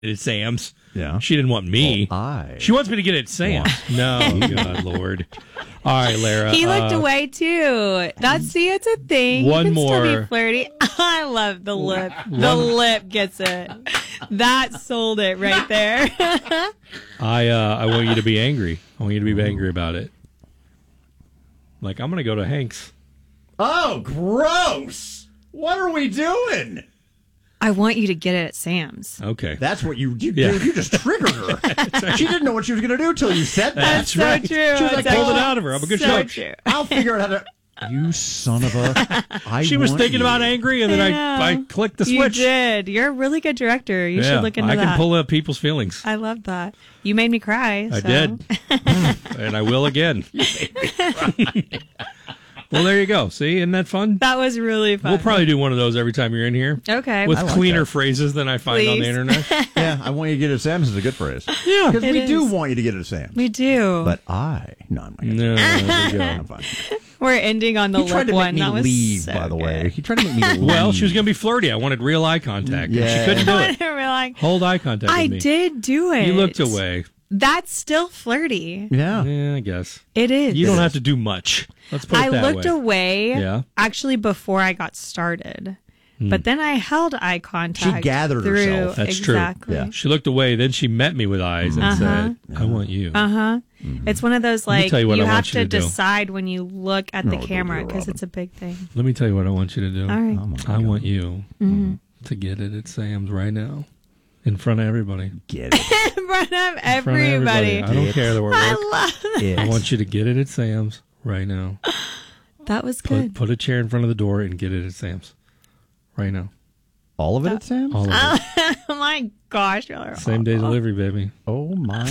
at Sam's. Yeah. She didn't want me. She wants me to get it at Sam's. No, good Lord. All right, Lara. He looked away too. It's a thing. One you can more. Still be flirty. I love the lip. The lip gets it. That sold it right there. I want you to be angry. I want you to be angry about it. Like, I'm going to go to Hank's. Oh, gross! What are we doing? I want you to get it at Sam's. Okay. That's what you just triggered her. She didn't know what she was going to do until you said that. That's so right. true. She was like, pulled it out of her. I'm a good so coach. True. I'll figure out how to... You son of a... She was thinking about angry, and then I clicked the switch. You did. You're a really good director. You should look into that. I can pull up people's feelings. I love that. You made me cry. I did. And I will again. Well, there you go. See, isn't that fun? That was really fun. We'll probably do one of those every time you're in here. Okay. With cleaner phrases than I find on the internet. Yeah, I want you to get it at Sam's is a good phrase. Yeah. Because we do want you to get it at Sam's. We do. But I'm not going to. No, there you go. I'm fine. We're ending on the lip one. He tried to make me leave, so by the way. good. He tried to make me leave. Well, she was going to be flirty. I wanted real eye contact. Yeah. And she couldn't do it. Like, hold eye contact with me. I did do it. You looked away. That's still flirty. Yeah. Yeah, I guess. It is. You don't have to do much. Let's put it that way. I looked away, Yeah. actually, before I got started. But then I held eye contact. She gathered through. herself. That's exactly. true. Yeah. She looked away, then she met me with eyes and said, I want you. It's one of those, Let me like, tell you what you I have want you to to do. decide when you look at the No, camera don't do it, because Robin. it's a big thing. Let me tell you what I want you to do. All right. I want you to get it at Sam's right now. In front of everybody. Get it. In front of In front of everybody. I don't care that we're work. I love it. I want you to get it at Sam's right now. That was good. Put a chair in front of the door and get it at Sam's right now. All of it at Sam's? All of it. Oh my gosh, y'all are Same day delivery, baby. Oh my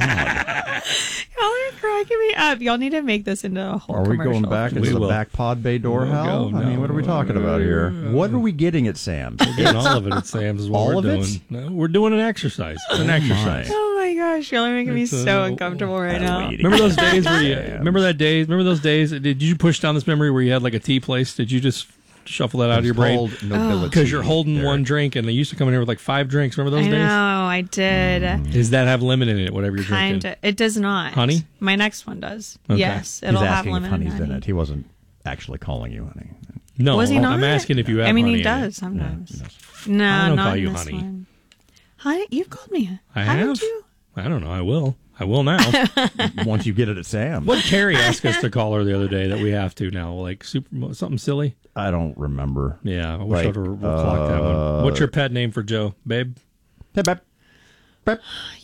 God. Y'all are cracking me up. Y'all need to make this into a whole Are we commercial. going back We into the will. back pod bay door, We'll Hal? go. I mean, No. what are we talking about here? What are we getting at Sam's? We're getting all of it at Sam's is what All we're of doing. it? No, we're doing an exercise. It's an exercise. Oh my gosh, y'all are making me It's, so uncomfortable right now. Remember those days where you remember those days? Did you push down this memory where you had like a tea place? Did you just shuffle that out of your brain? Because you're holding one drink, and they used to come in here with like 5 drinks. Remember those I days? know, I did. Does that have lemon in it? Whatever you're drinking. Kinda. It does not. Honey? My next one does. Okay. Yes, He's it'll have asking if lemon honey's and in honey. it. He wasn't actually calling you honey. No, Was he not? I'm asking if you have. I mean, honey he in it. does sometimes. Yeah, No, I don't not call in you this honey. one. Honey, you've called me. I Haven't have. you? I don't know. I will. I will now. Once you get it at Sam's. What Carrie asked us to call her the other day that we have to now, like something silly. I don't remember. Yeah, I wish Like, we'll clock that one. What's your pet name for Joe, babe? Hey, babe. Babe.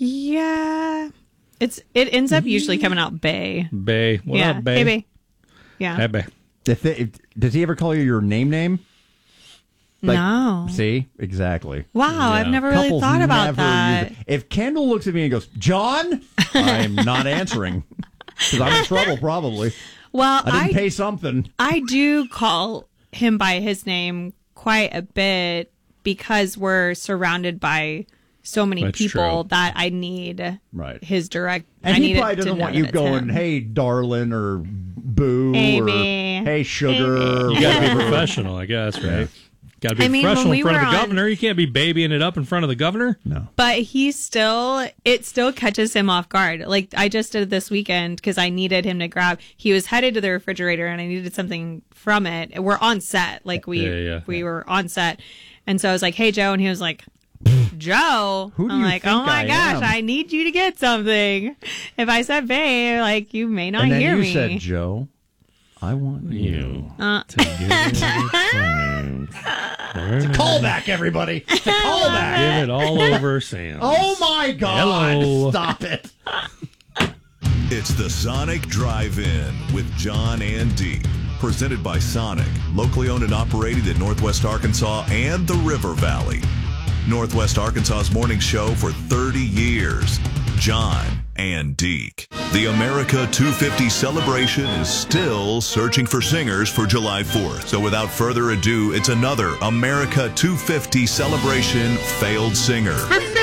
Yeah. It ends up usually coming out Bay. Bay. What yeah. up, Bay? Hey, Bay. Yeah. Hey, Bay. Does he ever call you your name? Like, no. See? Exactly. Wow, I've never really Couples thought about never that. use it. If Kendall looks at me and goes, John, I'm not answering. Because I'm in trouble, probably. Well, I didn't pay something. I do call him by his name quite a bit because we're surrounded by so many That's people true. that I need his direct. And I he need probably it to doesn't know want that you it's going, him. hey, darling, or boo, Amy. or hey, sugar. You got to be professional, I guess, right? Got to be I mean, when professional we in front of were the on- governor. You can't be babying it up in front of the governor. No. But it still catches him off guard. Like I just did this weekend because I needed him to grab. He was headed to the refrigerator and I needed something from it. We're on set, like we were on set, and so I was like, "Hey, Joe," and he was like, "Joe." Who do I'm you like, think "Oh my I gosh, am?" I need you to get something." If I said "Babe," like you may not And then hear you me. said, Joe, I want you to get It's a callback, everybody. It's a callback. Give it all over Sam. Oh, my God. Hello. Stop it. It's the Sonic Drive-In with John and Dee. Presented by Sonic, locally owned and operated in Northwest Arkansas and the River Valley. Northwest Arkansas's morning show for 30 years. John and Deke. The America 250 celebration is still searching for singers for July 4th. So without further ado, it's another America 250 celebration failed singer.